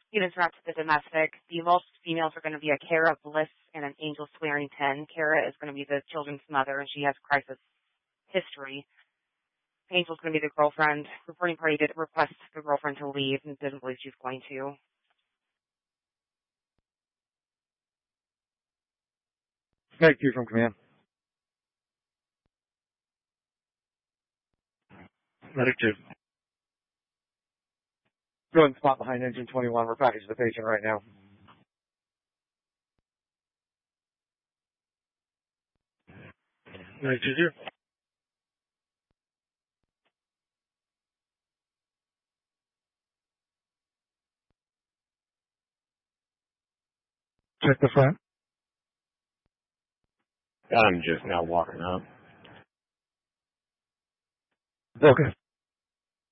Units wrapped to the domestic. The most females are going to be a Kara Bliss and an Angel Swearington. Kara is going to be the children's mother, and she has crisis history. Angel's going to be the girlfriend. Reporting party did request the girlfriend to leave and doesn't believe she's going to. Thank you from command. Medic 2. Go ahead and spot behind engine 21. We're packaging the patient right now. Medic 2 here. Check the front. I'm just now walking up. Okay.